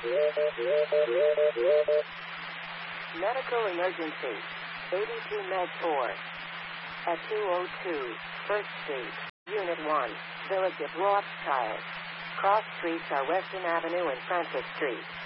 Medical emergency. 82 Med 4. At 202 First Street, Unit 1, Village of Rothschild. Cross streets are Western Avenue and Francis Street.